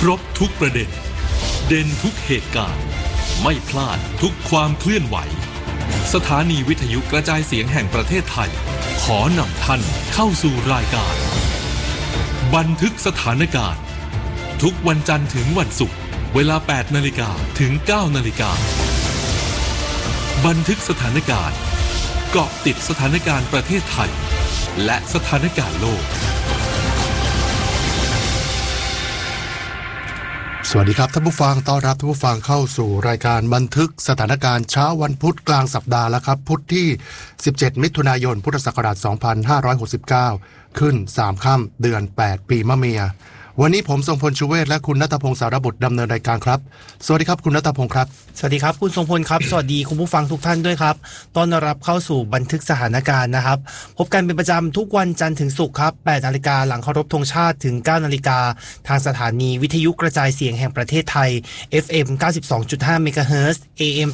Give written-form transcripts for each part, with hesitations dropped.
รบทุกประเด็นเด่นทุกเหตุการณ์ไม่พลาดทุกความเคลื่อนไหวสถานีวิทยุกระจายเสียงแห่งประเทศไทยขอนำท่านเข้าสู่รายการบันทึกสถานการณ์ทุกวันจันทร์ถึงวันศุกร์เวลา 8 นาฬิกาถึง 9 นาฬิกาบันทึกสถานการณ์เกาะติดสถานการณ์ประเทศไทยและสถานการณ์โลกสวัสดีครับท่านผู้ฟังต้อนรับท่านผู้ฟังเข้าสู่รายการบันทึกสถานการณ์เช้าวันพุธกลางสัปดาห์แล้วครับพุธที่17มิถุนายนพุทธศักราช2569ขึ้น3ค่ำเดือน8ปีมะเมียวันนี้ผมทรงพลชูเวศและคุณณัฐพงศ์สารบุตรดำเนินรายการครับสวัสดีครับคุณณัฐพงศ์ครับสวัสดีครับคุณทรงพลครับ สวัสดีคุณผู้ฟังทุกท่านด้วยครับต้อนรับเข้าสู่บันทึกสถานการณ์นะครับพบกันเป็นประจำทุกวันจันทร์ถึงศุกร์ครับ 8 นาฬิกาหลังเคารพธงชาติถึง 9 นาฬิกาทางสถานีวิทยุกระจายเสียงแห่งประเทศไทย FM 92.5 เมกะเฮิรตซ์ AM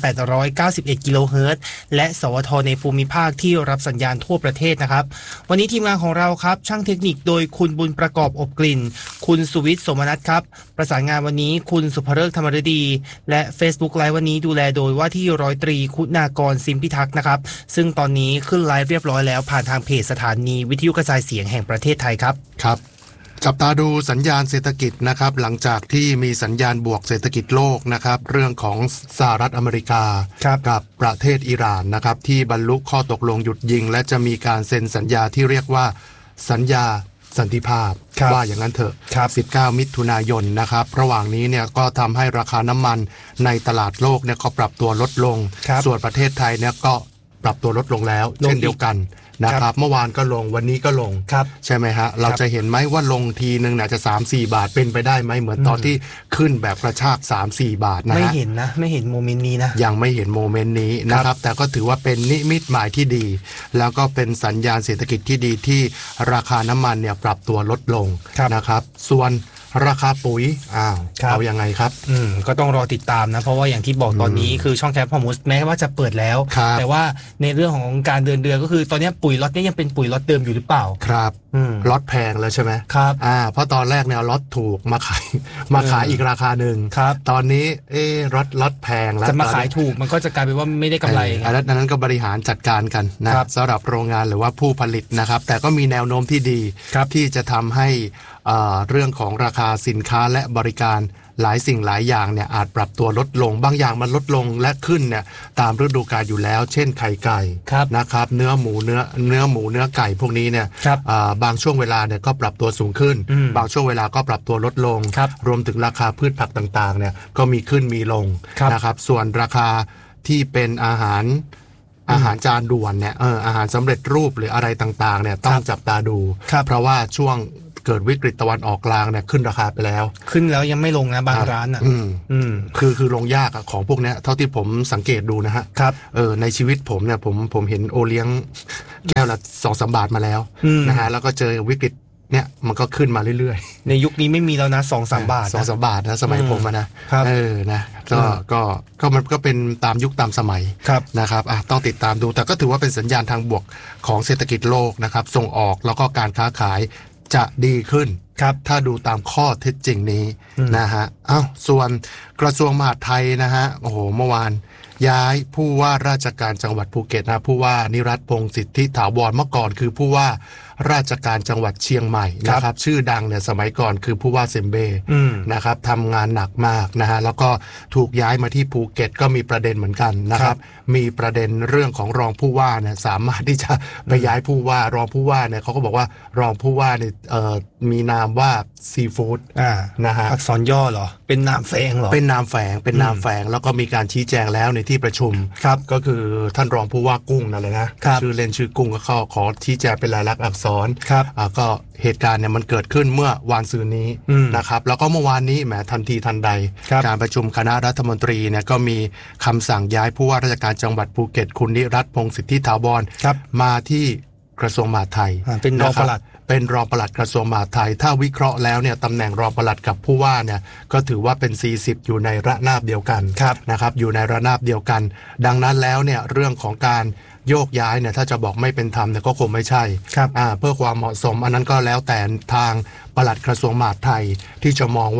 891 กิโลเฮิรตซ์และสวทในภูมิภาคที่รับสัญญาณทั่วประเทศนะครับวันนี้ทีมงานของเราครับช่างเทคนิคโดยคุณบุญประกอบอบกลิ่นคุณสุวิทย์สมนัสครับประสานงานวันนี้คุณสุภฤกษ์ธรรมฤดีและ Facebook ไลฟ์วันนี้ดูแลโดยว่าที่ร้อยตรีคุณากรซิมพิทักษ์นะครับซึ่งตอนนี้ขึ้นไลฟ์เรียบร้อยแล้วผ่านทางเพจสถานีวิทยุกระจายเสียงแห่งประเทศไทยครับครับจับตาดูสัญญาณเศรษฐกิจนะครับหลังจากที่มีสัญญาณบวกเศรษฐกิจโลกนะครับเรื่องของสหรัฐอเมริกากับประเทศอิหร่านนะครับที่บรรลุข้อตกลงหยุดยิงและจะมีการเซ็นสัญญาที่เรียกว่าสัญญาสันติภาพว่าอย่างนั้นเถอะ19มิถุนายนนะครับระหว่างนี้เนี่ยก็ทำให้ราคาน้ำมันในตลาดโลกเนี่ยก็ปรับตัวลดลงส่วนประเทศไทยเนี่ยก็ปรับตัวลดลงแล้วเช่นเดียวกันนะครับเมื่อวานก็ลงวันนี้ก็ลงใช่ไหมฮะเราจะเห็นไหมว่าลงทีนึงเนี่ยจะ 3-4 บาทเป็นไปได้ไหมเหมือนตอนที่ขึ้นแบบกระชาก 3-4 บาทนะฮะไม่เห็นนะไม่เห็นโมเมนต์นี้นะยังไม่เห็นโมเมนต์นี้นะครับแต่ก็ถือว่าเป็นนิมิตหมายที่ดีแล้วก็เป็นสัญญาณเศรษฐกิจที่ดีที่ราคาน้ำมันเนี่ยปรับตัวลดลงนะครับส่วนราคาปุ๋ยเอายังไงครับก็ต้องรอติดตามนะเพราะว่าอย่างที่บอกตอนนี้คือช่องแคปฮอร์มุสแม้ว่าจะเปิดแล้วแต่ว่าในเรื่องของการเดินเรือก็คือตอนนี้ปุ๋ยล็อตนี้ยังเป็นปุ๋ยล็อตเดิมอยู่หรือเปล่าครับล็อตแพงแล้วใช่ไหมครับเพราะตอนแรกเนี่ยล็อตถูกมาขายอีกราคาหนึ่งตอนนี้ล็อตแพงแล้วจะมาขายถูกมันก็จะกลายเป็นว่าไม่ได้กำไรอันนั้นก็บริหารจัดการกันนะสำหรับโรงงานหรือว่าผู้ผลิตนะครับแต่ก็มีแนวโน้มที่ดีที่จะทำให้เรื่องของราคาสินค้าและบริการหลายสิ่งหลายอย่างเนี่ยอาจปรับตัวลดลงบางอย่างมันลดลงและขึ้นเนี่ยตามฤดูกาลอยู่แล้วเช่นไข่ไก่นะครับเนื้อหมูเนื้อไก่พวกนี้เนี่ยบางช่วงเวลาเนี่ยก็ปรับตัวสูงขึ้นบางช่วงเวลาก็ปรับตัวลดลงรวมถึงราคาพืชผักต่างๆเนี่ยก็มีขึ้นมีลงนะครับส่วนราคาที่เป็นอาหารจานด่วนเนี่ยอาหารสำเร็จรูปหรืออะไรต่างๆเนี่ยต้องจับตาดูเพราะว่าช่วงเกิดวิกฤตตะวันออกกลางเนี่ยขึ้นราคาไปแล้วขึ้นแล้วยังไม่ลงนะบางร้านคือลงยากของพวกนี้เท่าที่ผมสังเกตดูนะฮะในชีวิตผมเนี่ยผมเห็นโอเลี้ยงแก้วละ 2-3 บาทมาแล้วนะฮะแล้วก็เจอวิกฤตเนี่ยมันก็ขึ้นมาเรื่อยๆในยุคนี้ไม่มีแล้วนะ 2-3 บาท 2-3 บาทนะสมัยผมนะนะก็มันก็เป็นตามยุคตามสมัยนะครับต้องติดตามดูแต่ก็ถือว่าเป็นสัญญาณทางบวกของเศรษฐกิจโลกนะครับส่งออกแล้วก็การค้าขายจะดีขึ้นถ้าดูตามข้อเท็จจริงนี้นะฮะส่วนกระทรวงมหาดไทยนะฮะโอ้โหเมื่อวานย้ายผู้ว่าราชการจังหวัดภูเก็ตนะผู้ว่านิรัตน์พงษ์สิทธิถาวรเมื่อก่อนคือผู้ว่าราชการจังหวัดเชียงใหม่นะครับชื่อดังเนี่ยสมัยก่อนคือผู้ว่าเซมเบ้นะครับทำงานหนักมากนะฮะแล้วก็ถูกย้ายมาที่ภูเก็ตก็มีประเด็นเหมือนกันนะครับมีประเด็นเรื่องของรองผู้ว่าเนี่ยสามารถที่จะไปย้ายผู้ว่ารองผู้ว่าเนี่ยเขาก็บอกว่ารองผู้ว่าเนี่ยมีนามว่าซีฟู้ดนะฮะอักษรย่อเหรอเป็นนามแฝงเหรอเป็นนามแฝงแล้วก็มีการชี้แจงแล้วในที่ประชุมก็คือท่านรองผู้ว่ากุ้งนั่นเลยนะชื่อเล่นชื่อกุ้งก็ขอชี้แจงเป็นลายลักษณ์อักษรก็เหตุการณ์เนี่ยมันเกิดขึ้นเมื่อวานซืนนี้นะครับแล้วก็เมื่อวานนี้แหมทันทีทันใดการประชุมคณะรัฐมนตรีเนี่ยก็มีคำสั่งย้ายผู้ว่าราชการจังหวัดภูเก็ตคุณนิรัตน์พงษ์สิทธิถาวรมาที่กระทรวงมหาดไทยเป็นรองปลัดเป็นรองปลัดกระทรวงมหาดไทยถ้าวิเคราะห์แล้วเนี่ยตำแหน่งรองปลัดกับผู้ว่าเนี่ยก็ถือว่าเป็น40อยู่ในระนาบเดียวกันนะครับอยู่ในระนาบเดียวกันดังนั้นแล้วเนี่ยเรื่องของการโยกย้ายเนี่ยถ้าจะบอกไม่เป็นธรรมเนี่ยก็คงไม่ใช่เพื่อความเหมาะสมอันนั้นก็แล้วแต่ทางปลัดกระทรวงมหาดไทยที่จะมองว่า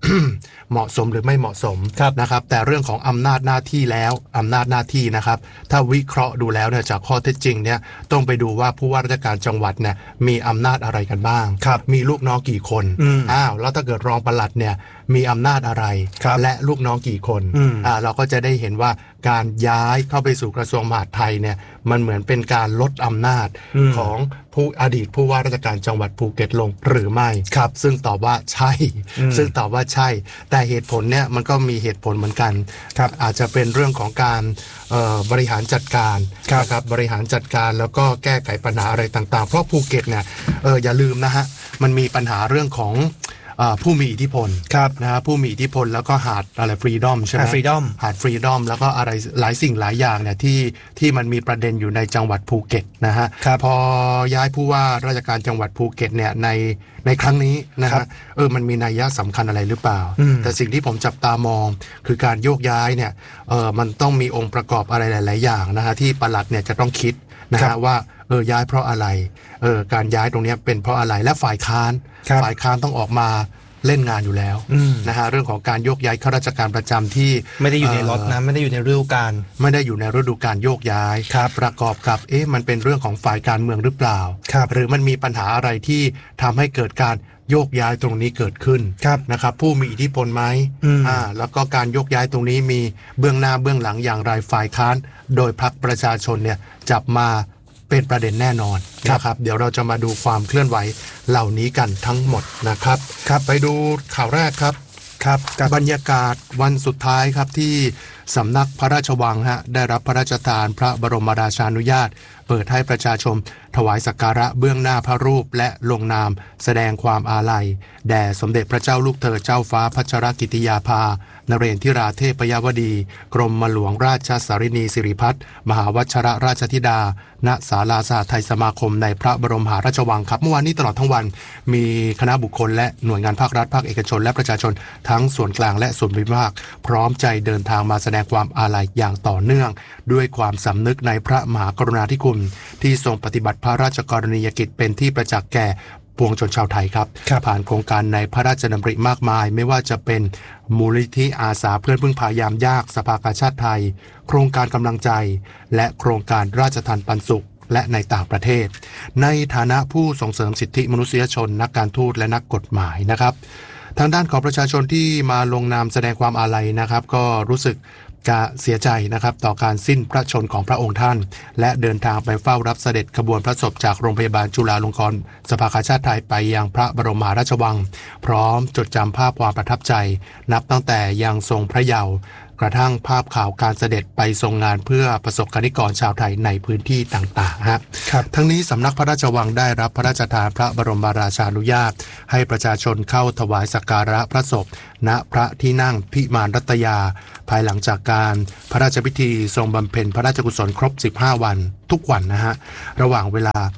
เหมาะสมหรือไม่เหมาะสมนะครับแต่เรื่องของอำนาจหน้าที่แล้วอำนาจหน้าที่นะครับถ้าวิเคราะห์ดูแล้วเนี่ยจากข้อเท็จจริงเนี่ยต้องไปดูว่าผู้ว่าราชการจังหวัดเนี่ยมีอำนาจอะไรกันบ้างมีลูกน้องกี่คนแล้วถ้าเกิดรองปลัดเนี่ยมีอำนาจอะไรและลูกน้องกี่คนเราก็จะได้เห็นว่าการย้ายเข้าไปสู่กระทรวงมหาดไทยเนี่ยมันเหมือนเป็นการลดอำนาจของผู้อดีตผู้ว่าราชการจังหวัดภูเก็ตลงหรือไม่ซึ่งตอบว่าใช่แต่เหตุผลเนี่ยมันก็มีเหตุผลเหมือนกันอาจจะเป็นเรื่องของการบริหารจัดการนะครับบริหารจัดการแล้วก็แก้ไขปัญหาอะไรต่างๆเพราะภูเก็ตเนี่ยอย่าลืมนะฮะมันมีปัญหาเรื่องของผู้มีอิทธิพลนะฮะผู้มีอิทธิพลแล้วก็หาดอะไรฟรีดอมใช่ไหมหาดฟรีดอมแล้วก็อะไรหลายสิ่งหลายอย่างเนี่ยที่มันมีประเด็นอยู่ในจังหวัดภูเก็ตนะฮะพอย้ายผู้ว่าราชการจังหวัดภูเก็ตเนี่ยในครั้งนี้นะฮะมันมีนัยสำคัญอะไรหรือเปล่าแต่สิ่งที่ผมจับตามองคือการโยกย้ายเนี่ยมันต้องมีองค์ประกอบอะไรหลายๆอย่างนะฮะที่ปลัดเนี่ยจะต้องคิดนะฮะว่าย้ายเพราะอะไรการย้ายตรงนี้เป็นเพราะอะไรและฝ่ายค้านต้องออกมาเล่นงานอยู่แล้วนะฮะเรื่องของการโยกย้ายข้าราชการประจำที่ไม่ได้อยู่ในล็อตนะไม่ได้อยู่ในฤดูกาลโยกย้ายประกอบกับมันเป็นเรื่องของฝ่ายการเมืองหรือเปล่าหรือมันมีปัญหาอะไรที่ทำให้เกิดการโยกย้ายตรงนี้เกิดขึ้นนะครับผู้มีอิทธิพลไหมแล้วก็การโยกย้ายตรงนี้มีเบื้องหน้าเบื้องหลังอย่างไรฝ่ายค้านโดยพรรคประชาชนเนี่ยจับมาเป็นประเด็นแน่นอนนะครับเดี๋ยวเราจะมาดูความเคลื่อนไหวเหล่านี้กันทั้งหมดนะครับไปดูข่าวแรกครับบรรยากาศวันสุดท้ายครับที่สำนักพระราชวังได้รับพระราชทานพระบรมราชานุญาตเปิดให้ประชาชนถวายสักการะเบื้องหน้าพระรูปและลงนามแสดงความอาลัยแด่สมเด็จพระเจ้าลูกเธอเจ้าฟ้าพัชรกิติยาภานเรศธิราเทพยวดีกรมหลวงราชสารินีสิริพัฒน์มหาวชิรราชธิดาณศาลาสหไทยสมาคมในพระบรมมหาราชวังครับเมื่อวานนี้ตลอดทั้งวันมีคณะบุคคลและหน่วยงานภาครัฐภาคเอกชนและประชาชนทั้งส่วนกลางและส่วนภูมิภาคพร้อมใจเดินทางมาแสดงความอาลัยอย่างต่อเนื่องด้วยความสำนึกในพระมหากรุณาธิคุณที่ทรงปฏิบัติพระราชกรณียกิจเป็นที่ประจักษ์แก่ปวงชนชาวไทยครับผ่านโครงการในพระราชดำริมากมายไม่ว่าจะเป็นมูลนิธิอาสาเพื่อนพึ่งพายามยากสภากาชาติไทยโครงการกำลังใจและโครงการราชทานปันสุขและในต่างประเทศในฐานะผู้ส่งเสริมสิทธิมนุษยชนนักการทูตและนักกฎหมายนะครับทางด้านของประชาชนที่มาลงนามแสดงความอาลัยนะครับก็รู้สึกเสียใจนะครับต่อการสิ้นพระชนของพระองค์ท่านและเดินทางไปเฝ้ารับเสด็จขบวนพระศพจากโรงพยาบาลจุฬาลงกรณ์สภากาชาติไทยไปยังพระบรมมหาราชวังพร้อมจดจำภาพความประทับใจนับตั้งแต่ยังทรงพระเยาว์กระทั่งภาพข่าวการเสด็จไปทรงงานเพื่อประสบกนิกรชาวไทยในพื้นที่ต่างๆครับทั้งนี้สำนักพระราชวังได้รับพระราชทานพระบรมราชานุญาตให้ประชาชนเข้าถวายสักการะพระศพณพระที่นั่งพิมานรัตยาภายหลังจากการพระราชพิธีทรงบำเพ็ญพระราชกุศลครบ15วันทุกวันนะฮะระหว่างเวลา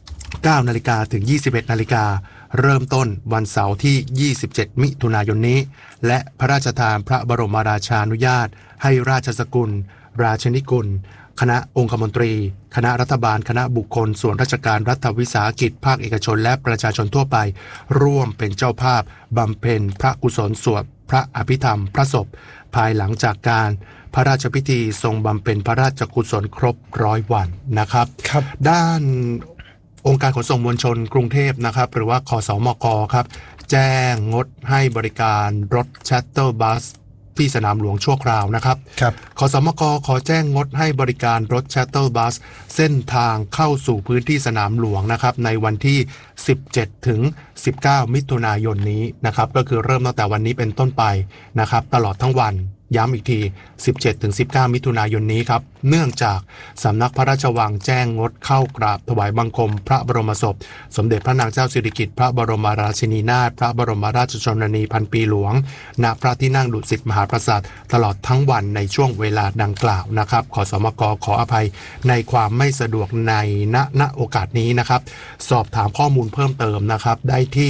9 นาฬิกาถึง 21 นาฬิกาเริ่มต้นวันเสาร์ที่ 27 มิถุนายนนี้และพระราชทานพระบรมราชานุญาตให้ราชสกุลราชนิกุลคณะองคมนตรีคณะรัฐบาลคณะบุคคลส่วนราชการรัฐวิสาหกิจภาคเอกชนและประชาชนทั่วไปร่วมเป็นเจ้าภาพบำเพ็ญพระกุศลสวดพระอภิธรรมพระศพภายหลังจากการพระราชพิธีทรงบำเพ็ญพระราชกุศลครบ100 วันนะครับด้านองค์การขนส่งมวลชนกรุงเทพนะครับหรือว่าคสมกครับแจ้งงดให้บริการรถชัตเติลบัสที่สนามหลวงชั่วคราวนะครับคสมกขอแจ้งงดให้บริการรถชัตเติลบัสเส้นทางเข้าสู่พื้นที่สนามหลวงนะครับในวันที่17ถึง19มิถุนายนนี้นะครับก็คือเริ่มตั้งแต่วันนี้เป็นต้นไปนะครับตลอดทั้งวันย้ำอีกที 17-19 มิถุนายนนี้ครับเนื่องจากสำนักพระราชวังแจ้งงดเข้ากราบถวายบังคมพระบรมศพสมเด็จพระนางเจ้าสิริกิติ์พระบรมราชินีนาถพระบรมราชชนนีพันปีหลวงณพระที่นั่งดุสิตมหาปราสาทตลอดทั้งวันในช่วงเวลาดังกล่าวนะครับขสมกขออภัยในความไม่สะดวกในณโอกาสนี้นะครับสอบถามข้อมูลเพิ่มเติมนะครับได้ที่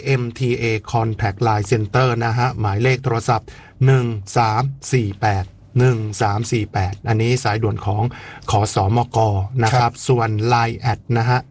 BMTA Contact Line Center นะฮะหมายเลขโทรศัพท์1348 1348อันนี้สายด่วนของขสมกนะครับส่วน Line แอดนะฮะ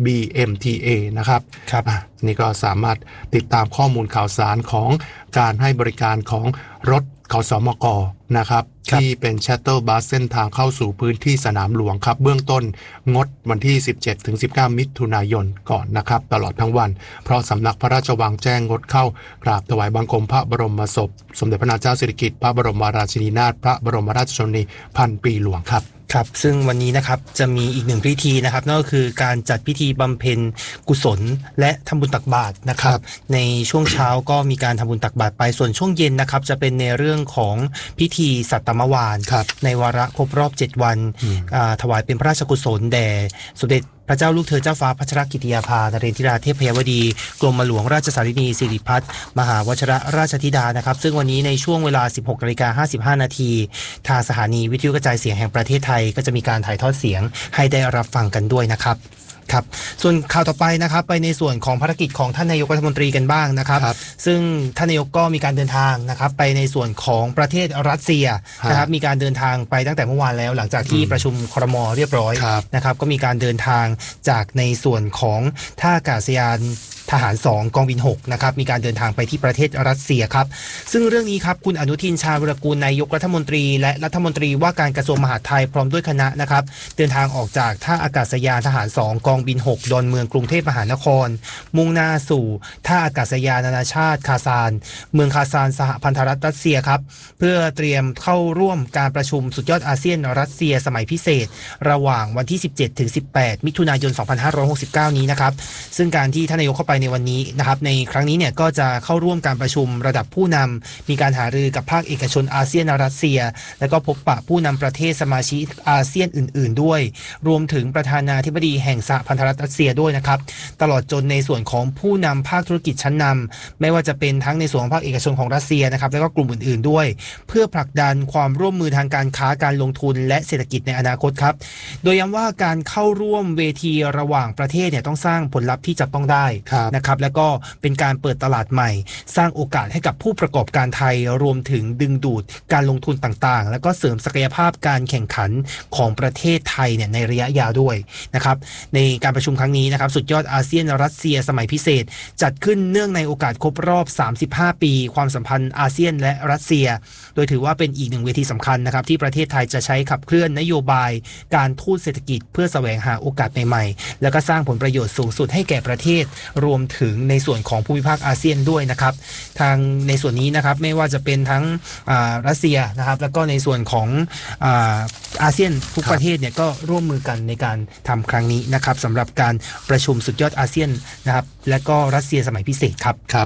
@bmta นะครับนี่ก็สามารถติดตามข้อมูลข่าวสารของการให้บริการของรถขสมกนะครับที่เป็นชัตเติลบัสเส้นทางเข้าสู่พื้นที่สนามหลวงครับเบื้องต้นงดวันที่ 17-19 มิถุนายนก่อนนะครับตลอดทั้งวันเพราะสำนักพระราชวังแจ้งงดเข้ากราบถวายบังคมพระบรมศพสมเด็จพระนางเจ้าสิริกิติ์พระบรมราชินีนาถพระบรมราชชนนีพันปีหลวงครับครับซึ่งวันนี้นะครับจะมีอีกหนึ่งพิธีนะครับนั่นก็คือการจัดพิธีบำเพ็ญกุศลและทำบุญตักบาตรนะครับในช่วงเช้าก็มีการทำบุญตักบาตรไปส่วนช่วงเย็นนะครับจะเป็นในเรื่องของพิธีสัตตมวาฬในวาระครบรอบ7วันถวายเป็นพระราชกุศลแด่สมเด็จพระเจ้าลูกเธอเจ้าฟ้าพัชรกิติยาภานเรนทิราเทพยวดีกรมหลวงราชสารินีสิริพัฒน์มหาวชิรราชธิดานะครับซึ่งวันนี้ในช่วงเวลา 16:55 น.ทางสถานีวิทยุกระจายเสียงแห่งประเทศไทยก็จะมีการถ่ายทอดเสียงให้ได้รับฟังกันด้วยนะครับครับส่วนข่าวต่อไปนะครับไปในส่วนของภารกิจของท่านนายกรัฐมนตรีกันบ้างนะครับซึ่งท่านนายกก็มีการเดินทางนะครับไปในส่วนของประเทศรัสเซียนะครับมีการเดินทางไปตั้งแต่เมื่อวานแล้วหลังจากที่ประชุมครม.เรียบร้อยนะครับก็มีการเดินทางจากในส่วนของท่าอากาศยานทหาร2กองบิน6นะครับมีการเดินทางไปที่ประเทศรัสเซียครับซึ่งเรื่องนี้ครับคุณอนุทินชาญวิรากูลนายกรัฐมนตรีและรัฐมนตรีว่าการกระทรวงมหาดไทยพร้อมด้วยคณะนะครับเดินทางออกจากท่าอากาศยานทหาร2กองบิน6ดอนเมืองกรุงเทพมหานครมุ่งหน้าสู่ท่าอากาศยานนานาชาติคาซานเมืองคาซานสหพันธรัฐรัสเซียครับเพื่อเตรียมเข้าร่วมการประชุมสุดยอดอาเซียนรัสเซียสมัยพิเศษระหว่างวันที่ 17-18 มิถุนายน 2569 นี้นะครับซึ่งการที่ท่านนายกเข้าไปในวันนี้นะครับในครั้งนี้เนี่ยก็จะเข้าร่วมการประชุมระดับผู้นำมีการหารือกับภาคเอกชนอาเซียนรัสเซียแล้วก็พบปะผู้นำประเทศสมาชิกอาเซียนอื่นๆด้วยรวมถึงประธานาธิบดีแห่งสหพันธรัฐรัสเซียด้วยนะครับตลอดจนในส่วนของผู้นำภาคธุรกิจชั้นนำไม่ว่าจะเป็นทั้งในส่วนของภาคเอกชนของรัสเซียนะครับแล้วก็กลุ่มอื่นๆด้วยเพื่อผลักดันความร่วมมือทางการค้าการลงทุนและเศรษฐกิจในอนาคตครับโดยย้ำว่าการเข้าร่วมเวทีระหว่างประเทศเนี่ยต้องสร้างผลลัพธ์ที่จับต้องได้นะครับแล้วก็เป็นการเปิดตลาดใหม่สร้างโอกาสให้กับผู้ประกอบการไทยรวมถึงดึงดูดการลงทุนต่างๆแล้วก็เสริมศักยภาพการแข่งขันของประเทศไทยเนี่ยในระยะยาวด้วยนะครับในการประชุมครั้งนี้นะครับสุดยอดอาเซียนรัสเซียสมัยพิเศษจัดขึ้นเนื่องในโอกาสครบรอบ35 ปีความสัมพันธ์อาเซียนและรัสเซียโดยถือว่าเป็นอีกหนึ่งเวทีสำคัญนะครับที่ประเทศไทยจะใช้ขับเคลื่อนนโยบายการทูตเศรษฐกิจเพื่อแสวงหาโอกาสใหม่ๆแล้วก็สร้างผลประโยชน์สูงสุดให้แก่ประเทศรวมถึงในส่วนของภูมิภาคอาเซียนด้วยนะครับทางในส่วนนี้นะครับไม่ว่าจะเป็นทั้งรัสเซียนะครับแล้วก็ในส่วนของอาเซียนทุกประเทศเนี่ยก็ร่วมมือกันในการทำครั้งนี้นะครับสำหรับการประชุมสุดยอดอาเซียนนะครับและก็รัสเซียสมัยพิเศษครับครับ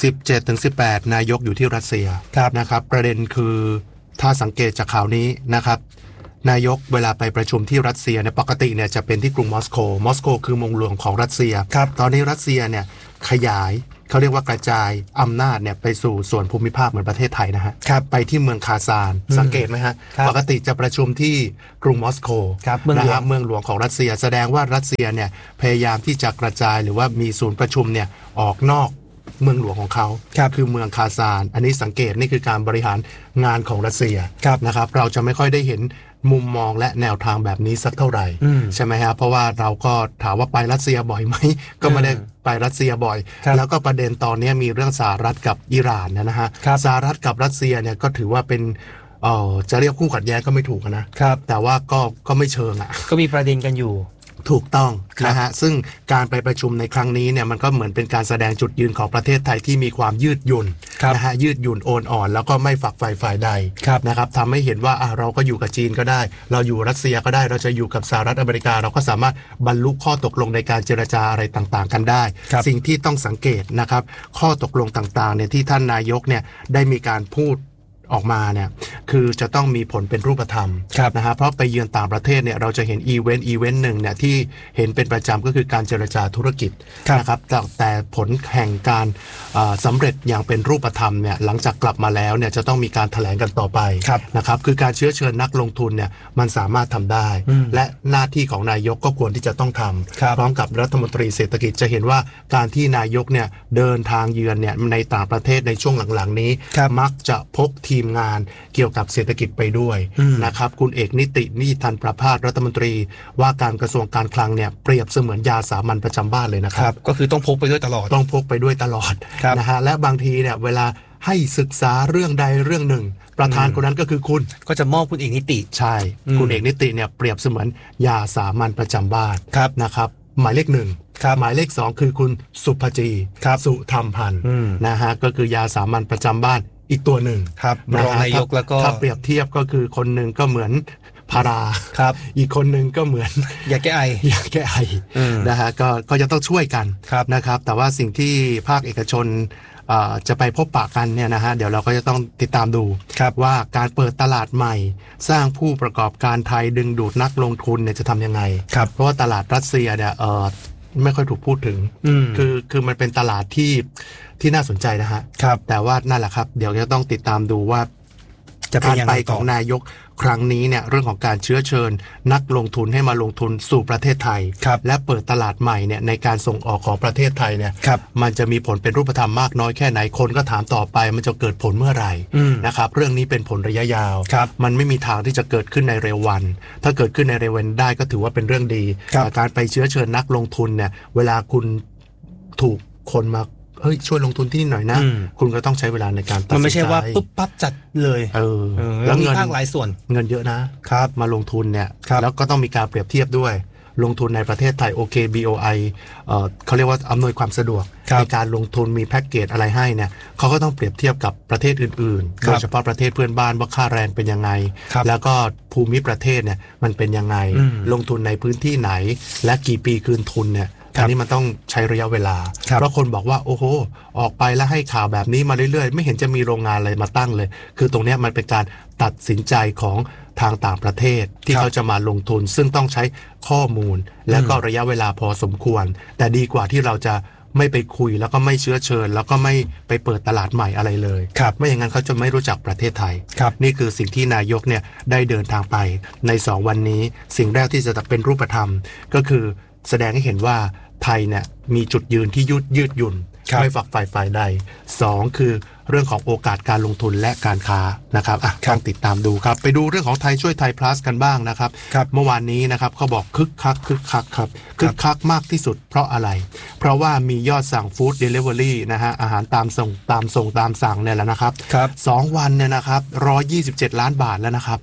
17-18 นายกอยู่ที่รัสเซียนะครับประเด็นคือถ้าสังเกตจากข่าวนี้นะครับนายกเวลาไปประชุมที่รัสเซียเนี่ยปกติเนี่ยจะเป็นที่กรุงมอสโกคือเมืองหลวงของรัสเซียตอนนี้รัสเซียเนี่ยขยายเขาเรียกว่ากระจายอำนาจเนี่ยไปสู่ส่วนภูมิภาคเหมือนประเทศไทยนะฮะไปที่เมืองคาซานสังเกตไหมฮะปกติจะประชุมที่กรุงมอสโกนะฮะเมืองหลวงของรัสเซียแสดงว่ารัสเซียเนี่ยพยายามที่จะกระจายหรือว่ามีศูนย์ประชุมเนี่ยออกนอกเมืองหลวงของเขาคือเมืองคาซานอันนี้สังเกตนี่คือการบริหารงานของรัสเซียนะครับเราจะไม่ค่อยได้เห็นมุมมองและแนวทางแบบนี้สักเท่าไหร่ใช่ไหมฮะเพราะว่าเราก็ถามว่าไปรัสเซียบ่อยไหมก็ไม่ได้ไปรัสเซียบ่อยแล้วก็ประเด็นตอนนี้มีเรื่องสหรัฐกับอิหร่านนะฮะสหรัฐกับรัสเซียเนี่ยก็ถือว่าเป็นจะเรียกคู่ขัดแย้งก็ไม่ถูกนะแต่ว่าก็ไม่เชิงอ่ะก็มีประเด็นกันอยู่ถูกต้องนะฮะซึ่งการไปประชุมในครั้งนี้เนี่ยมันก็เหมือนเป็นการแสดงจุดยืนของประเทศไทยที่มีความยืดหยุ่นนะฮะยืดหยุ่นโอนอ่อนแล้วก็ไม่ฝักใฝ่ฝ่ายใดนะครับทำให้เห็นว่าเราก็อยู่กับจีนก็ได้เราอยู่รัสเซียก็ได้เราจะอยู่กับสหรัฐอเมริกาเราก็สามารถบรรลุข้อตกลงในการเจรจาอะไรต่างๆกันได้สิ่งที่ต้องสังเกตนะครับข้อตกลงต่างๆเนี่ยที่ท่านนายกเนี่ยได้มีการพูดออกมาเนี่ยคือจะต้องมีผลเป็นรูปธรรมนะฮะเพราะไปเยือนต่างประเทศเนี่ยเราจะเห็นอีเวนต์หนึ่งเนี่ยที่เห็นเป็นประจำก็คือการเจรจาธุรกิจนะครับแต่ผลแห่งการสำเร็จอย่างเป็นรูปธรรมเนี่ยหลังจากกลับมาแล้วเนี่ยจะต้องมีการแถลงกันต่อไปนะครับคือการเชื้อเชิญนักลงทุนเนี่ยมันสามารถทำได้และหน้าที่ของนายกก็ควรที่จะต้องทำพร้อมกับรัฐมนตรีเศรษฐกิจจะเห็นว่าการที่นายกเนี่ยเดินทางเยือนเนี่ยในต่างประเทศในช่วงหลังๆนี้มักจะพกทีมมงานเกี่ยวกับเศรษฐกิจไปด้วยนะครับคุณเอกนิตินิทันประภาสรัฐมนตรีว่าการกระทรวงการคลังเนี่ยเปรียบเสมือนยาสามัญประจำบ้านเลยนะครับก็คือต้องพกไปด้วยตลอดต้องพกไปด้วยตลอดนะฮะและบางทีเนี่ยเวลาให้ศึกษาเรื่องใดเรื่องหนึ่งประธานคนนั้นก็คือคุณก็จะมอบคุณเอกนิติใช่คุณเอกนิติเนี่ยเปรียบเสมือนยาสามัญประจำบ้านนะครับหมายเลข1หมายเลข2คือคุณสุภจีสุธรรมพันธ์นะฮะก็คือยาสามัญประจำบ้านอีกตัวหนึ่งรองนายกแล้วก็ถ้าเปรียบเทียบก็คือคนหนึ่งก็เหมือนพาราอีกคนหนึ่งก็เหมือนยาแก้ไอนะฮะก็จะต้องช่วยกันนะครับแต่ว่าสิ่งที่ภาคเอกชนจะไปพบปะกันเนี่ยนะฮะเดี๋ยวเราก็จะต้องติดตามดูว่าการเปิดตลาดใหม่สร้างผู้ประกอบการไทยดึงดูดนักลงทุนเนี่ยจะทำยังไงเพราะว่าตลาดรัสเซียเนี่ยไม่ค่อยถูกพูดถึงคือมันเป็นตลาดที่น่าสนใจนะฮะแต่ว่านั่นแหละครับเดี๋ยวจะต้องติดตามดูว่าการไปของนายกครั้งนี้เนี่ยเรื่องของการเชื้อเชิญนักลงทุนให้มาลงทุนสู่ประเทศไทยและเปิดตลาดใหม่เนี่ยในการส่งออกของประเทศไทยเนี่ยมันจะมีผลเป็นรูปธรรมมากน้อยแค่ไหนคนก็ถามต่อไปมันจะเกิดผลเมื่อไหร่นะครับเรื่องนี้เป็นผลระยะยาวมันไม่มีทางที่จะเกิดขึ้นในเร็ววันถ้าเกิดขึ้นในเร็ววันได้ก็ถือว่าเป็นเรื่องดีแต่การไปเชื้อเชิญนักลงทุนเนี่ยเวลาคุณถูกคนมาเฮ้ยช่วยลงทุนที่นี่หน่อยนะคุณก็ต้องใช้เวลาในการตัดสินใจมันไม่ใช่ว่าปุ๊บปั๊บจัดเลยแล้วเงินภาคหลายส่วนเงินเยอะนะครับมาลงทุนเนี่ยแล้วก็ต้องมีการเปรียบเทียบด้วยลงทุนในประเทศไทยโอเค BOI เขาเรียกว่าอำนวยความสะดวกในการลงทุนมีแพ็กเกจอะไรให้เนี่ยเขาก็ต้องเปรียบเทียบกับประเทศอื่นๆโดยเฉพาะประเทศเพื่อนบ้านว่าค่าแรงเป็นยังไงแล้วก็ภูมิประเทศเนี่ยมันเป็นยังไงลงทุนในพื้นที่ไหนและกี่ปีคืนทุนเนี่ยอันนี้มันต้องใช้ระยะเวลาเพราะคนบอกว่าโอ้โหออกไปแล้วให้ข่าวแบบนี้มาเรื่อยๆไม่เห็นจะมีโรงงานอะไรมาตั้งเลยคือตรงนี้มันเป็นการตัดสินใจของทางต่างประเทศที่เขาจะมาลงทุนซึ่งต้องใช้ข้อมูลและก็ระยะเวลาพอสมควรแต่ดีกว่าที่เราจะไม่ไปคุยแล้วก็ไม่เชื้อเชิญแล้วก็ไม่ไปเปิดตลาดใหม่อะไรเลยไม่อย่างนั้นเขาจะไม่รู้จักประเทศไทยนี่คือสิ่งที่นายกเนี่ยได้เดินทางไปใน2วันนี้สิ่งแรกที่จะเป็นรูปธรรมก็คือแสดงให้เห็นว่าไทยเนี่ยมีจุดยืนที่ยืดหยุ่นไม่ฝักใฝ่ใด2คือเรื่องของโอกาสการลงทุนและการค้านะครับต้องติดตามดูครับไปดูเรื่องของไทยช่วยไทย plus กันบ้างนะครับเมื่อวานนี้นะครับเขาบอกคึกคักครับคึกคักมากที่สุดเพราะอะไรเพราะว่ามียอดสั่งฟู้ดเดลิเวอรี่นะฮะอาหารตามส่งตามสั่งเนี่ยแหละนะครับ2วันเนี่ยนะครับ127ล้านบาทแล้วนะครับ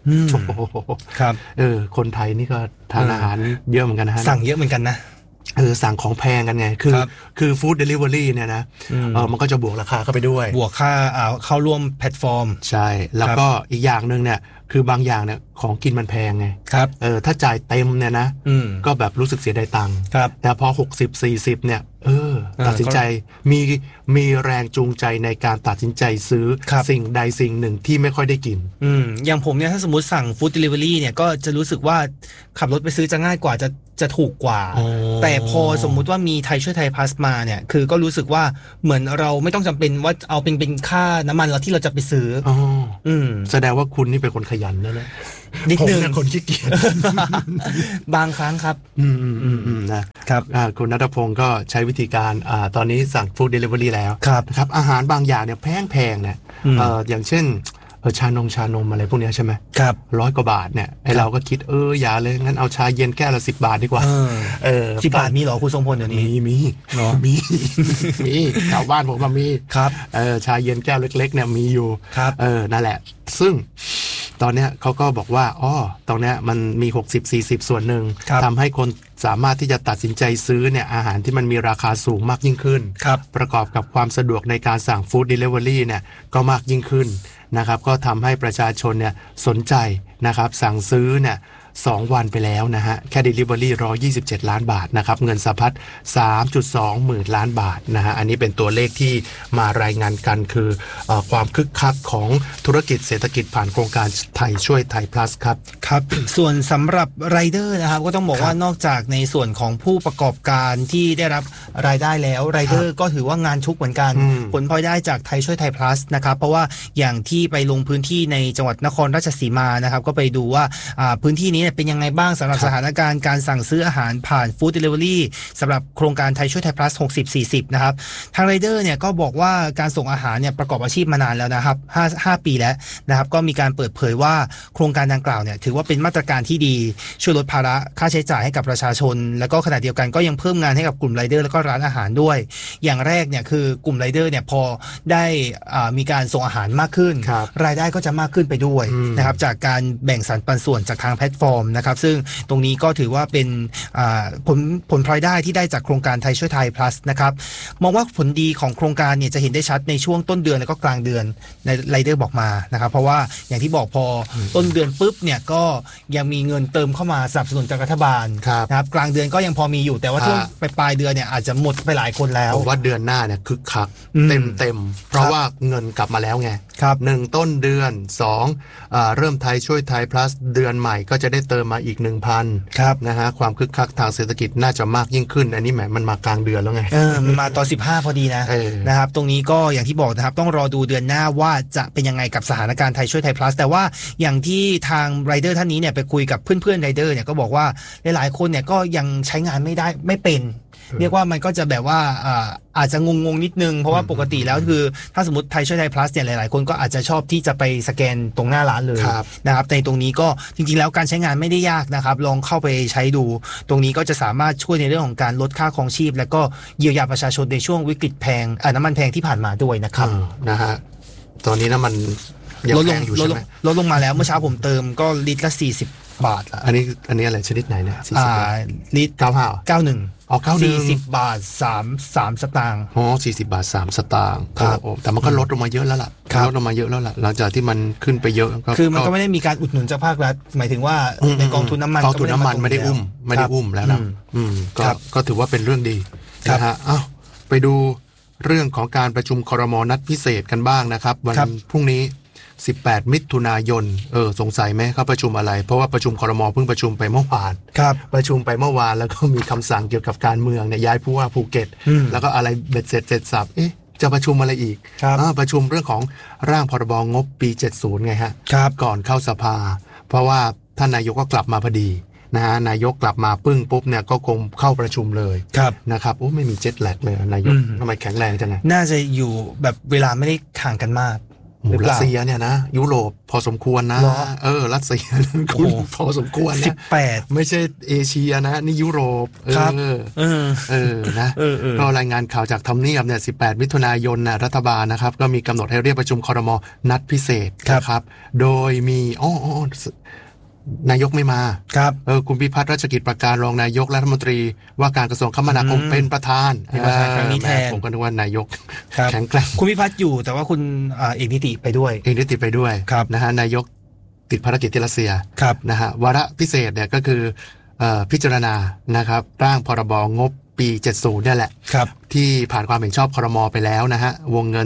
คนไทยนี่ก็ทานอาหารเยอะเหมือนกันนะฮะสั่งเยอะเหมือนกันนะสั่งของแพงกันไงคือฟู้ดเดลิเวอรี่เนี่ยนะมันก็จะบวกราคาเข้าไปด้วยบวกค่าเข้าร่วมแพลตฟอร์มใช่แล้วก็อีกอย่างนึงเนี่ยคือบางอย่างเนี่ยของกินมันแพงไงถ้าจ่ายเต็มเนี่ยนะก็แบบรู้สึกเสียดายตังค์แต่พอ60-40เนี่ยตัดสินใจมีแรงจูงใจในการตัดสินใจซื้อสิ่งใดสิ่งหนึ่งที่ไม่ค่อยได้กินอย่างผมเนี่ยถ้าสมมติสั่งฟู้ดเดลิเวอรี่เนี่ยก็จะรู้สึกว่าขับรถไปซื้อจะง่ายกว่าจะถูกกว่าแต่พอสมมุติว่ามีไทยช่วยไทยพลัสมาเนี่ยคือก็รู้สึกว่าเหมือนเราไม่ต้องจำเป็นว่าเอาเป็นค่าน้ำมันแล้วที่เราจะไปซื้อแสดงว่าคุณนี่เป็นคนขยันนะนิดนึงคนขี้เกียจบางครั้งครับนะครับคุณณัฐพงศ์ก็ใช้วิธีการตอนนี้สั่งฟู้ดเดลิเวอรี่แล้วนะครับอาหารบางอย่างเนี่ยแพงเนี่ยอย่างเช่นชานมอะไรพวกนี้ใช่ไหมครับ 100 กว่าบาทเนี่ยไอเราก็คิดอย่าเลยงั้นเอาชาเย็นแก้วละ10 บาทดีกว่า 10 บาทมีหรอคุณทรงพลเดี๋ยวนี้มีแถวบ้านผมมีครับชาเย็นแก้วเล็กๆเนี่ยมีอยู่ครับนั่นแหละซึ่งตอนนี้เขาก็บอกว่าตรงนี้มันมี60-40ส่วนหนึ่งทำให้คนสามารถที่จะตัดสินใจซื้อเนี่ยอาหารที่มันมีราคาสูงมากยิ่งขึ้นประกอบกับความสะดวกในการสั่งฟู้ดเดลิเวอรี่เนี่ยก็มากยิ่งขึ้นนะครับก็ทำให้ประชาชนเนี่ยสนใจนะครับสั่งซื้อเนี่ย2 วันไปแล้วนะฮะแค่ Delivery 127 ล้านบาทนะครับเงินสะพัด 3.2 หมื่นล้านบาทนะฮะอันนี้เป็นตัวเลขที่มารายงานกันคือความคึกคักของธุรกิจเศรษฐกิจผ่านโครงการไทยช่วยไทย plus ครับครับ ส่วนสำหรับไรเดอร์นะครับก็ต้องบอกว่านอกจากในส่วนของผู้ประกอบการที่ได้รับรายได้แล้วไรเดอร์ก็ถือว่างานชุกเหมือนกันผลพลอยได้จากไทยช่วยไทย plus นะครับเพราะว่าอย่างที่ไปลงพื้นที่ในจังหวัดนครราชสีมานะครับก็ไปดูว่าพื้นที่นี้เนี่ยเป็นยังไงบ้างสำหรับสถานการณ์การสั่งซื้ออาหารผ่านฟู้ดเดลิเวอรี่สำหรับโครงการไทยช่วยไทย plus 60-40นะครับทางไรเดอร์เนี่ยก็บอกว่าการส่งอาหารเนี่ยประกอบอาชีพมานานแล้วนะครับ5 ปีแล้วนะครับก็มีการเปิดเผยว่าโครงการดังกล่าวเนี่ยถือว่าเป็นมาตรการที่ดีช่วยลดภาระค่าใช้จ่ายให้กับประชาชนแล้วก็ขณะเดียวกันก็ยังเพิ่มงานให้กับกลุ่มไรเดอร์แล้วก็ร้านอาหารด้วยอย่างแรกเนี่ยคือกลุ่มไรเดอร์เนี่ยพอได้มีการส่งอาหารมากขึ้นรายได้ก็จะมากขึ้นไปด้วยนะครับจากการแบ่งสรรปันส่วนจากทางแพลตฟอร์มนะครับซึ่งตรงนี้ก็ถือว่าเป็นผลพลอยได้ที่ได้จากโครงการไทยช่วยไทย plus นะครับมองว่าผลดีของโครงการเนี่ยจะเห็นได้ชัดในช่วงต้นเดือนแล้วก็กลางเดือนในไรเดอร์บอกมานะครับเพราะว่าอย่างที่บอกพอต้นเดือนปุ๊บเนี่ยก็ยังมีเงินเติมเข้ามาสนับสนุนจากรัฐบาลนะครับกลางเดือนก็ยังพอมีอยู่แต่ว่าช่วงปลายเดือนเนี่ยอาจจะหมดไปหลายคนแล้วผมว่าเดือนหน้าเนี่ยคึกคักเต็มเพราะว่าเงินกลับมาแล้วไง1ต้นเดือน2เริ่มไทยช่วยไทย plus เดือนใหม่ก็จะได้เติมมาอีก 1,000 นะฮะความคึกคักทางเศรษฐกิจน่าจะมากยิ่งขึ้นอันนี้แหมมันมากลางเดือนแล้วไงมันมาตอน15พอดีนะครับตรงนี้ก็อย่างที่บอกนะครับต้องรอดูเดือนหน้าว่าจะเป็นยังไงกับสถานการณ์ไทยช่วยไทย plus แต่ว่าอย่างที่ทางไรเดอร์ท่านนี้เนี่ยไปคุยกับเพื่อนไรเดอร์เนี่ยก็บอกว่าหลายๆคนเนี่ยก็ยังใช้งานไม่เป็นเรียกว่ามันก็จะแบบว่าอาจจะงงนิดนึงเพราะว่าปกติแล้วคือถ้าสมมติไทยช่วยไทย plus เนี่ยหลายๆคนก็อาจจะชอบที่จะไปสแกนตรงหน้าร้านเลยนะครับในตรงนี้ก็จริงๆแล้วการใช้งานไม่ได้ยากนะครับลองเข้าไปใช้ดูตรงนี้ก็จะสามารถช่วยในเรื่องของการลดค่าครองชีพและก็เยียวยาประชาชนในช่วงวิกฤตแพงน้ำมันแพงที่ผ่านมาด้วยนะครับนะฮะตอนนี้น้ำมันลดลงมาแล้วเมื่อเช้าผมเติมก็ลิตรละ40 บาทอันนี้อะไรชนิดไหนเนี่ยลิตร95 9140 บาท3 สตางค์ 40 บาท 3 สตางค์แต่มันก็ลดลงมาเยอะแล้วล่ะลดลงมาเยอะแล้วล่ะหลังจากที่มันขึ้นไปเยอะคือมันก็ไม่ได้มีการอุดหนุนจากภาครัฐหมายถึงว่าในกองทุนน้ำมันไม่ได้อุ้มแล้วนะก็ถือว่าเป็นเรื่องดีนะฮะไปดูเรื่องของการประชุมครม.นัดพิเศษกันบ้างนะครับวันพรุ่งนี้18 มิถุนายนสงสัยไหมเขาประชุมอะไรเพราะว่าประชุมครม.เพิ่งประชุมไปเมื่อวานประชุมไปเมื่อวานแล้วก็มีคำสั่งเกี่ยวกับการเมืองเนี่ยย้ายผู้ว่าภูเก็ตแล้วก็อะไรเบ็ดเสร็จสับจะประชุมอะไรอีกประชุมเรื่องของร่างพรบงบปี70ไงฮะก่อนเข้าสภาเพราะว่าท่านนายกก็กลับมาพอดีนะฮะนายกกลับมาปึ้งปุ๊บเนี่ยก็คงเข้าประชุมเลยนะครับไม่มีเจ็ตแลกเลยนายกทำไมแข็งแรงจังไงน่าจะอยู่แบบเวลาไม่ได้ห่างกันมากรัสเซียเนี่ยนะยุโรปพอสมควรนะรัสเซียพอสมควรนะ 18 ไม่ใช่เอเชียนะนี่ยุโรปนะก็รายงานข่าวจากทำเนียบเนี่ย18 มิถุนายนนะรัฐบาลนะครับก็มีกำหนดให้เรียกประชุมครม.นัดพิเศษนะครับโดยมีนายกไม่มาคุณพิพัฒน์รัชกิจประการรองนายกรัฐมนตรีว่าการกระทรวงคมนาคมเป็นประธานครั้งนี้แทนผมก็นึกว่านายกแข็งแกร่งคุณพิพัฒน์อยู่แต่ว่าคุณเอกนิติไปด้วยนะฮะนายกติดภารกิจที่รัสเซียนะฮะวาระพิเศษเนี่ยก็คือพิจารณานะครับร่างพรบงบปี70เนี่ยแหละที่ผ่านความเห็นชอบครม.ไปแล้วนะฮะวงเงิน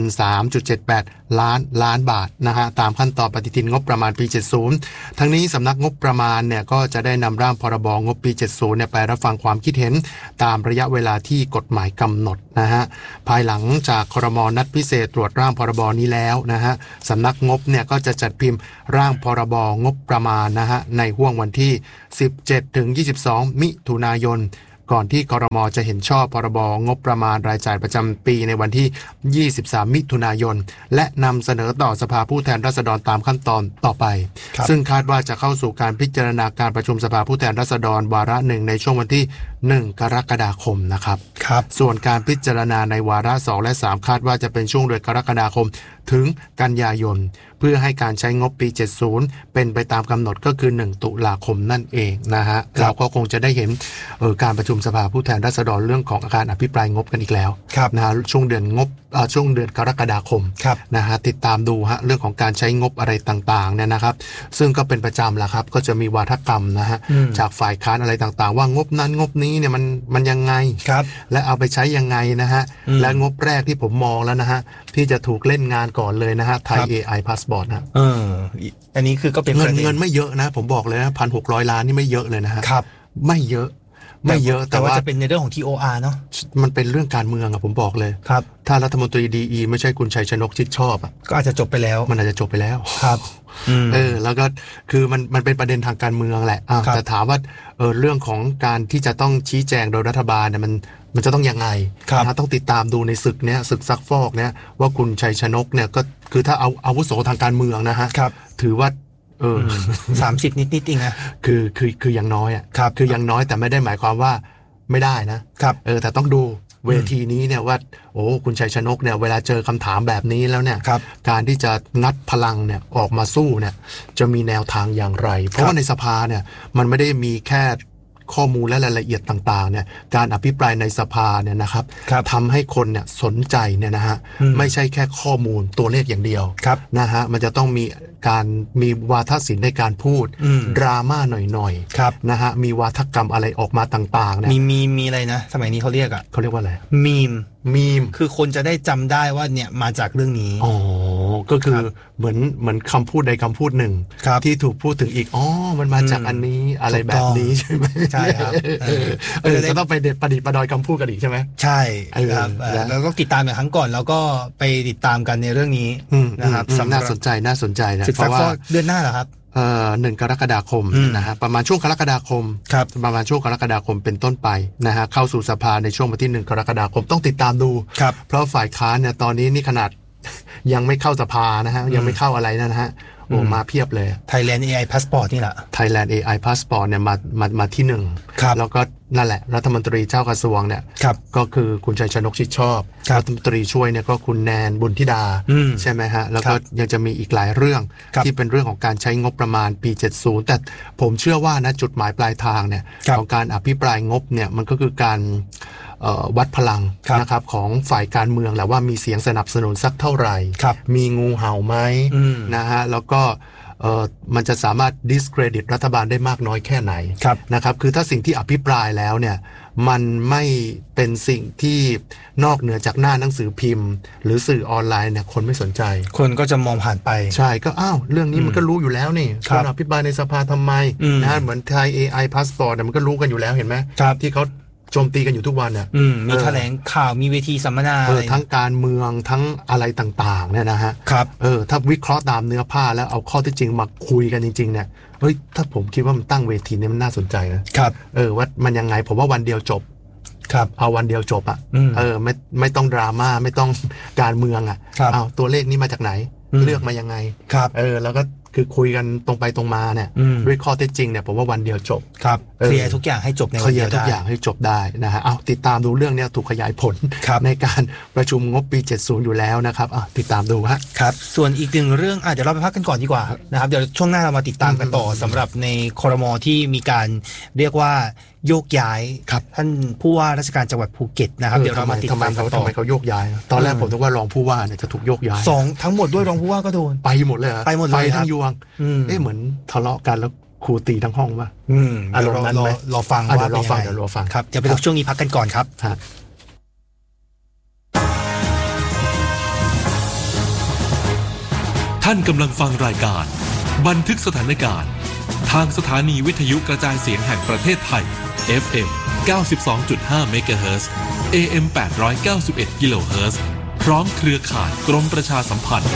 3.78 ล้านบาทนะฮะตามขั้นตอนปฏิทินงบประมาณปี70ทั้งนี้สำนักงบประมาณเนี่ยก็จะได้นำร่างพรบงบปี70เนี่ยไปรับฟังความคิดเห็นตามระยะเวลาที่กฎหมายกำหนดนะฮะภายหลังจากครม.นัดพิเศษตรวจร่างพรบนี้แล้วนะฮะสำนักงบเนี่ยก็จะจัดพิมพ์ร่างพรบงบประมาณนะฮะในห้วงวันที่17 ถึง 22 มิถุนายนก่อนที่ครม.จะเห็นชอบพรบงบประมาณรายจ่ายประจำปีในวันที่23 มิถุนายนและนำเสนอต่อสภาผู้แทนราษฎรตามขั้นตอนต่อไปซึ่งคาดว่าจะเข้าสู่การพิจารณาการประชุมสภาผู้แทนราษฎรวาระหนึ่งในช่วงวันที่1 กรกฎาคมนะครับส่วนการพิจารณาในวาระ2และ3คาดว่าจะเป็นช่วงเดือนกรกฎาคมถึงกันยายนเพื่อให้การใช้งบปี70เป็นไปตามกำหนดก็คือ1 ตุลาคมนั่นเองนะฮะเราก็คงจะได้เห็นการประชุมสภาผู้แทนราษฎรเรื่องของการอภิปรายงบกันอีกแล้วนะฮะช่วงเดือนกรกฎาคมนะฮะติดตามดูฮะเรื่องของการใช้งบอะไรต่างๆเนี่ยนะครับซึ่งก็เป็นประจำแหละครับก็จะมีวาทกรรมนะฮะจากฝ่ายค้านอะไรต่างๆว่างบนั้นงบนี้เนี่ยมันยังไงและเอาไปใช้ยังไงนะฮะและงบแรกที่ผมมองแล้วนะฮะที่จะถูกเล่นงานก่อนเลยนะฮะไทย AI Passport นะอันนี้คือก็เป็นเงินไม่เยอะนะผมบอกเลยนะ 1,600 ล้านนี่ไม่เยอะเลยนะฮะไม่เยอะไม่เยอะแต่ว่าจะเป็นในเรื่องของ TOR เนาะมันเป็นเรื่องการเมืองอะผมบอกเลยครับถ้ารัฐมนตรีดีไม่ใช่คุณชัยชนกชิดชอบอะก็อาจจะจบไปแล้วมันอาจจะจบไปแล้วครับแล้วก็คือมันเป็นประเด็นทางการเมืองแหละแต่ถามว่าเรื่องของการที่จะต้องชี้แจงโดยรัฐบาลเนี่ยมันจะต้องยังไงนะต้องติดตามดูในศึกเนี้ยศึกซักฟอกเนี้ยว่าคุณชัยชนกเนี่ยก็คือถ้าเอาอาวุโสทางการเมืองนะฮะถือว่า 30นิดๆเองนะคือยังน้อยอ่ะคือยังน้อยแต่ไม่ได้หมายความว่าไม่ได้นะครับแต่ต้องดูเวทีนี้เนี่ยว่าโอ้คุณชัยชนกเนี่ยเวลาเจอคำถามแบบนี้แล้วเนี่ยการที่จะงัดพลังเนี่ยออกมาสู้เนี่ยจะมีแนวทางอย่างไรเพราะว่าในสภาเนี่ยมันไม่ได้มีแค่ข้อมูลและรายละเอียดต่างๆเนี่ยการอภิปรายในสภาเนี่ยนะครับทำให้คนเนี่ยสนใจเนี่ยนะฮะไม่ใช่แค่ข้อมูลตัวเลขอย่างเดียวนะฮะมันจะต้องมีวาทศิลป์ในการพูดดราม่าหน่อยๆนะฮะมีวาทกรรมอะไรออกมาต่างๆเนี่ยมีอะไรนะสมัยนี้เขาเรียกว่าอะไรมีมคือคนจะได้จำได้ว่าเนี่ยมาจากเรื่องนี้ก็คือเหมือนคำพูดใดคำพูดหนึ่งที่ถูกพูดถึงอีกมันมาจากอันนี้อะไรแบบนี้ใช่ไหมใช่ครับจะต้องไปเด็ดประดิษฐ์ประดอยคำพูดกันอีกใช่ไหมใช่ครับแล้วก็ติดตามอย่างครั้งก่อนแล้วก็ไปติดตามกันในเรื่องนี้นะครับน่าสนใจนะเพราะว่าเดือนหน้าเหรอครับ 1 กรกฎาคมนะฮะประมาณช่วงกรกฎาคมประมาณช่วงกรกฎาคมเป็นต้นไปนะฮะเข้าสู่สภาในช่วงวันที่1 กรกฎาคมต้องติดตามดูเพราะฝ่ายค้านเนี่ยตอนนี้นี่ขนาดยังไม่เข้าสภานะฮะยังไม่เข้าอะไรนะฮะมาเพียบเลย Thailand AI Passport นี่แหละ Thailand AI Passport เนี่ยมาที่1แล้วก็นั่นแหละรัฐมนตรีเจ้ากระทรวงเนี่ยก็คือคุณชัยชนกชิดชอบรัฐมนตรีช่วยเนี่ยก็คุณแนนบุญธิดาใช่ไหมฮะแล้วก็ยังจะมีอีกหลายเรื่องที่เป็นเรื่องของการใช้งบประมาณปี70แต่ผมเชื่อว่านะจุดหมายปลายทางเนี่ยของการอภิปรายงบเนี่ยมันก็คือการวัดพลังนะครับของฝ่ายการเมืองแหละว่ามีเสียงสนับสนุนสักเท่าไหร่มีงูเห่าไหมนะฮะแล้วก็มันจะสามารถ discredit รัฐบาลได้มากน้อยแค่ไหนนะครับคือถ้าสิ่งที่อภิปรายแล้วเนี่ยมันไม่เป็นสิ่งที่นอกเหนือจากหน้าหนังสือพิมพ์หรือสื่อออนไลน์เนี่ยคนไม่สนใจคนก็จะมองผ่านไปใช่ก็เรื่องนี้มันก็รู้อยู่แล้วนี่คนอภิปรายในสภาทำไมนะเหมือนไทย AI Passport มันก็รู้กันอยู่แล้วเห็นไหมที่เขาโจมตีกันอยู่ทุกวันเนี่ยมีแถลงข่าวมีเวทีสัมมนาทั้งการเมืองทั้งอะไรต่างๆเนี่ยนะฮะถ้าวิเคราะห์ตามเนื้อผ้าแล้วเอาข้อที่จริงมาคุยกันจริงๆเนี่ยเฮ้ยถ้าผมคิดว่ามันตั้งเวทีนี้มันน่าสนใจนะครับว่ามันยังไงผมว่าวันเดียวจบเอาวันเดียวจบไม่ต้องดราม่าไม่ต้องการเมืองเอาตัวเลขนี้มาจากไหนเลือกมายังไงแล้วก็คือคุยกันตรงไปตรงมาเนี่ยด้วยข้อเท็จจริงเนี่ยผมว่าวันเดียวจบเคลียร์ทุกอย่างให้จบในวันเดียวได้เคลียร์ทุกอย่างให้จบได้นะฮะติดตามดูเรื่องนี้ถูกขยายผลในการประชุมงบปี70อยู่แล้วนะครับติดตามดูฮะครับส่วนอีกหนึ่งเรื่องเดี๋ยวเราไปพักกันก่อนดีกว่านะครับเดี๋ยวช่วงหน้าเรามาติดตามกันต่อสำหรับในครม.ที่มีการเรียกว่าโยกย้ายท่านผู้ว่าราชการจังหวัดภูเก็ตนะครับเดี๋ยวเรามาติดตามกันต่อทำไมเขาโยกย้ายตอนแรกผมนึกว่ารองผู้ว่าเนี่ยจะถูกโยกย้ายทั้งหมดด้วยรองผู้ว่าก็โดนไปหมดเลยไปหมดเลยทั้งยวงเหมือนทะเลาะกันแล้วครูตีทั้งห้องป่ะอารมณ์นั้นไหมรอฟังว่ารอฟังครับเดี๋ยวไปดูช่วงนี้พักกันก่อนครับท่านกำลังฟังรายการบันทึกสถานการณ์ทางสถานีวิทยุกระจายเสียงแห่งประเทศไทย FM 92.5 เมกะเฮิรตซ์ AM 891 กิโลเฮิรตซ์พร้อมเครือข่ายกรมประชาสัมพันธ์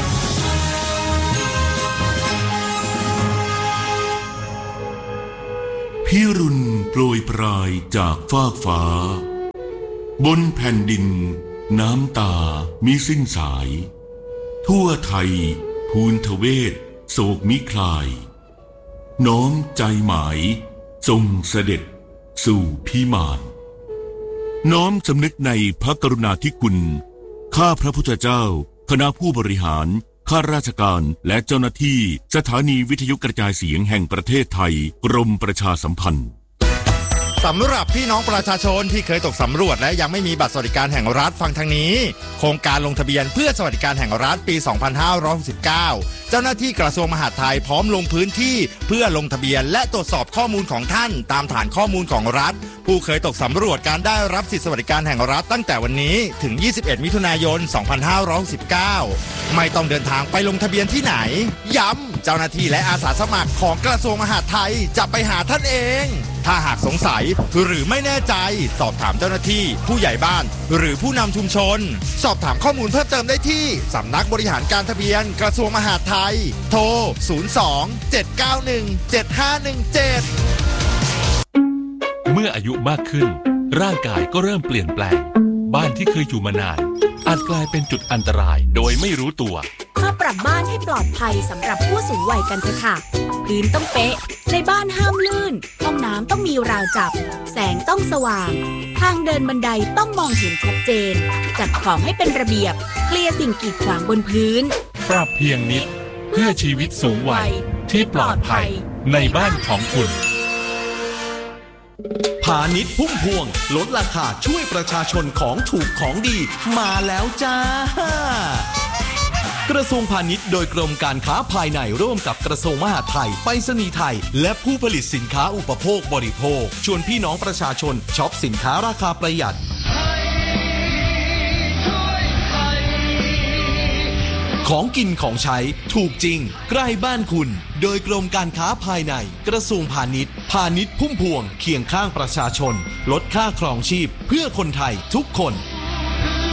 พิรุณโปรยปลายจากฟากฟ้าบนแผ่นดินน้ำตามิสิ้นสายทั่วไทยภูนทเวศโศกมิคลายน้อมใจหมายทรงเสด็จสู่พิมานน้อมสำนึกในพระกรุณาธิคุณข้าพระพุทธเจ้าคณะผู้บริหารข้าราชการและเจ้าหน้าที่สถานีวิทยุกระจายเสียงแห่งประเทศไทยกรมประชาสัมพันธ์สำหรับพี่น้องประชาชนที่เคยตกสำรวจและยังไม่มีบัตรสวัสดิการแห่งรัฐฟังทางนี้โครงการลงทะเบียนเพื่อสวัสดิการแห่งรัฐปี 2569 เจ้าหน้าที่กระทรวงมหาดไทยพร้อมลงพื้นที่เพื่อลงทะเบียนและตรวจสอบข้อมูลของท่านตามฐานข้อมูลของรัฐผู้เคยตกสำรวจการได้รับสิทธิสวัสดิการแห่งรัฐตั้งแต่วันนี้ถึง 21 มิถุนายน 2569 ไม่ต้องเดินทางไปลงทะเบียนที่ไหนย้ำเจ้าหน้าที่และอาสาสมัครของกระทรวงมหาดไทยจะไปหาท่านเองถ้าหากสงสัยหรือไม่แน่ใจสอบถามเจ้าหน้าที่ผู้ใหญ่บ้านหรือผู้นำชุมชนสอบถามข้อมูลเพิ่มเติมได้ที่สำนักบริหารการทะเบียนกระทรวงมหาดไทยโทร 02-791-7517 เมื่ออายุมากขึ้นร่างกายก็เริ่มเปลี่ยนแปลงบ้านที่เคยอยู่มานานอาจกลายเป็นจุดอันตรายโดยไม่รู้ตัวมาปรับบ้านให้ปลอดภัยสำหรับผู้สูงวัยกันเถอะค่ะพื้นต้องเป๊ะในบ้านห้ามลื่นห้องน้ำต้องมีราวจับแสงต้องสว่างทางเดินบันไดต้องมองเห็นชัดเจนจัดของให้เป็นระเบียบเคลียร์สิ่งกีดขวางบนพื้นปรับเพียงนิดเพื่อชีวิตสูงวัยที่ปลอดภัยในบ้านของคุณพาณิชย์พุ่มพวงลดราคาช่วยประชาชนของถูกของดีมาแล้วจ้ากระทรวงพาณิชย์โดยกรมการค้าภายในร่วมกับกระทรวงมหาดไทยไปรษณีย์ไทยและผู้ผลิตสินค้าอุปโภคบริโภคชวนพี่น้องประชาชนช็อปสินค้าราคาประหยัดของกินของใช้ถูกจริงใกล้บ้านคุณโดยกรมการค้าภายในกระทรวงพาณิชย์พาณิชย์พุ่มพวงเคียงข้างประชาชนลดค่าครองชีพเพื่อคนไทยทุกคน